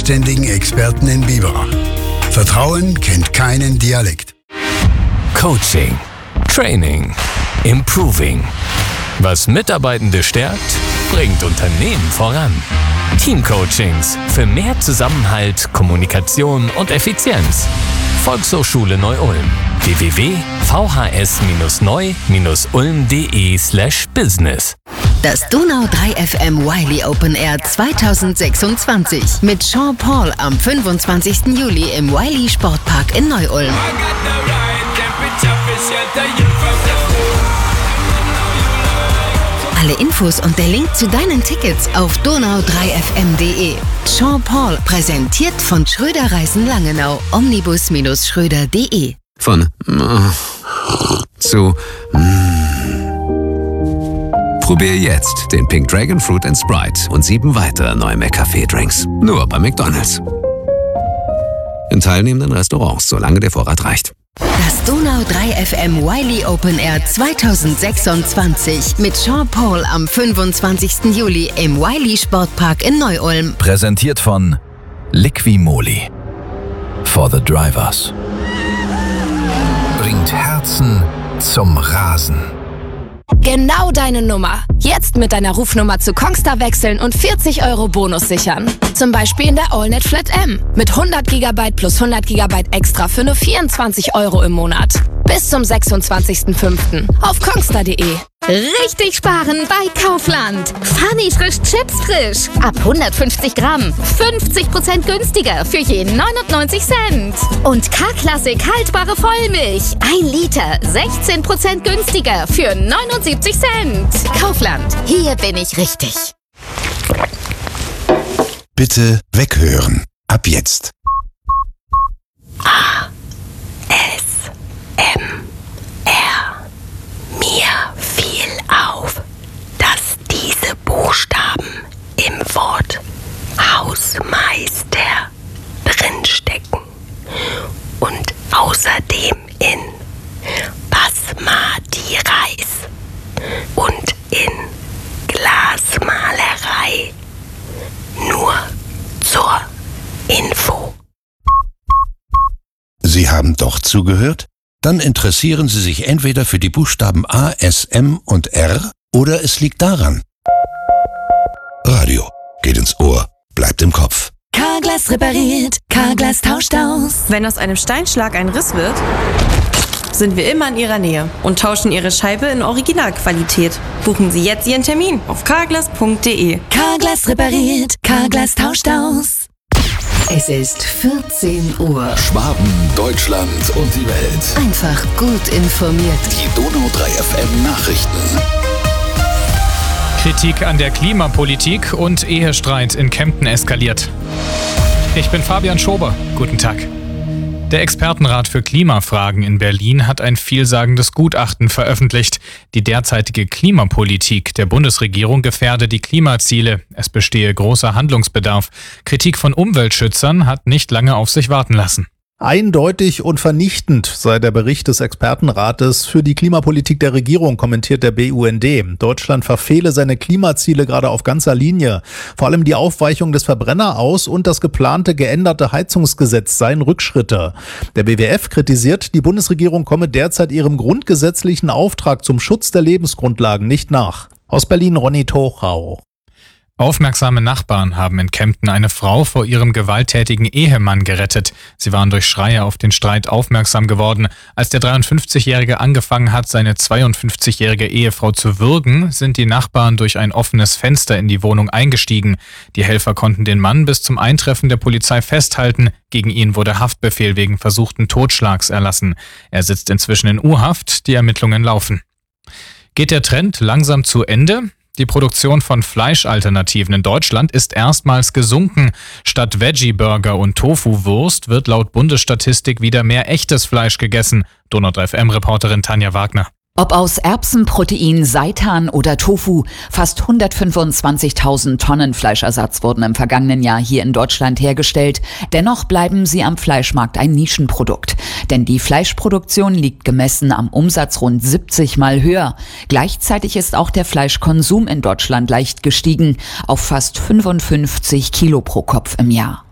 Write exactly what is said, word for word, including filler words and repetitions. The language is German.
bodenständigen Experten in Biberach. Vertrauen kennt keinen Dialekt. Coaching, Training, Improving. Was Mitarbeitende stärkt, bringt Unternehmen voran. Teamcoachings für mehr Zusammenhalt, Kommunikation und Effizienz. Volkshochschule Neu-Ulm. w w w punkt v h s neu ulm punkt d e slash business. Das Donau drei F M Wiley Open Air zweitausendsechsundzwanzig mit Sean Paul am fünfundzwanzigsten Juli im Wiley Sportpark in Neu-Ulm. Alle Infos und der Link zu deinen Tickets auf donau drei f m punkt d e. Sean Paul, präsentiert von Schröder Reisen Langenau, omnibus Schröder punkt d e. Von äh, zu mm. Probier jetzt den Pink Dragon Fruit and Sprite und sieben weitere neue McCafé-Drinks. Nur bei McDonald's. In teilnehmenden Restaurants, solange der Vorrat reicht. Das Donau drei F M Wiley Open Air zweitausendsechsundzwanzig mit Sean Paul am fünfundzwanzigsten Juli im Wiley Sportpark in Neu-Ulm. Präsentiert von Liqui-Moly. For the Drivers. Bringt Herzen zum Rasen. Genau deine Nummer. Jetzt mit deiner Rufnummer zu Kongstar wechseln und vierzig Euro Bonus sichern. Zum Beispiel in der AllNet Flat M. Mit hundert Gigabyte plus hundert Gigabyte extra für nur vierundzwanzig Euro im Monat. Bis zum sechsundzwanzigsten fünften auf kongstar punkt d e. Richtig sparen bei Kaufland. Funny frisch Chips frisch. Ab hundertfünfzig Gramm. fünfzig Prozent günstiger für je neunundneunzig Cent. Und K-Klassik haltbare Vollmilch. ein Liter. sechzehn Prozent günstiger für neunundsiebzig Cent. Kaufland. Hier bin ich richtig. Bitte weghören. Ab jetzt. A. S. M. R. Mir fiel auf, dass diese Buchstaben im Wort Hausmeister drinstecken und außerdem in Basmati Reis und in Glasmalerei. Nur zur Info. Sie haben doch zugehört? Dann interessieren Sie sich entweder für die Buchstaben A, S, M und R oder es liegt daran. Radio geht ins Ohr, bleibt im Kopf. Carglass repariert, Carglass tauscht aus. Wenn aus einem Steinschlag ein Riss wird, sind wir immer in Ihrer Nähe und tauschen Ihre Scheibe in Originalqualität. Buchen Sie jetzt Ihren Termin auf carglass punkt d e. Carglass repariert, Carglass tauscht aus. Es ist vierzehn Uhr. Schwaben, Deutschland und die Welt. Einfach gut informiert. Die Donau drei F M Nachrichten. Kritik an der Klimapolitik und Ehestreit in Kempten eskaliert. Ich bin Fabian Schober. Guten Tag. Der Expertenrat für Klimafragen in Berlin hat ein vielsagendes Gutachten veröffentlicht. Die derzeitige Klimapolitik der Bundesregierung gefährde die Klimaziele. Es bestehe großer Handlungsbedarf. Kritik von Umweltschützern hat nicht lange auf sich warten lassen. Eindeutig und vernichtend sei der Bericht des Expertenrates für die Klimapolitik der Regierung, kommentiert der B U N D. Deutschland verfehle seine Klimaziele gerade auf ganzer Linie. Vor allem die Aufweichung des Verbrenneraus- und das geplante geänderte Heizungsgesetz seien Rückschritte. Der B W F kritisiert, die Bundesregierung komme derzeit ihrem grundgesetzlichen Auftrag zum Schutz der Lebensgrundlagen nicht nach. Aus Berlin Ronny Tochau. Aufmerksame Nachbarn haben in Kempten eine Frau vor ihrem gewalttätigen Ehemann gerettet. Sie waren durch Schreie auf den Streit aufmerksam geworden. Als der dreiundfünfzigjährige angefangen hat, seine zweiundfünfzigjährige Ehefrau zu würgen, sind die Nachbarn durch ein offenes Fenster in die Wohnung eingestiegen. Die Helfer konnten den Mann bis zum Eintreffen der Polizei festhalten. Gegen ihn wurde Haftbefehl wegen versuchten Totschlags erlassen. Er sitzt inzwischen in U-Haft. Die Ermittlungen laufen. Geht der Trend langsam zu Ende? Die Produktion von Fleischalternativen in Deutschland ist erstmals gesunken. Statt Veggie-Burger und Tofu-Wurst wird laut Bundesstatistik wieder mehr echtes Fleisch gegessen. Donau drei F M-Reporterin Tanja Wagner. Ob aus Erbsenprotein, Seitan oder Tofu, fast hundertfünfundzwanzigtausend Tonnen Fleischersatz wurden im vergangenen Jahr hier in Deutschland hergestellt. Dennoch bleiben sie am Fleischmarkt ein Nischenprodukt. Denn die Fleischproduktion liegt gemessen am Umsatz rund siebzig Mal höher. Gleichzeitig ist auch der Fleischkonsum in Deutschland leicht gestiegen auf fast fünfundfünfzig Kilo pro Kopf im Jahr.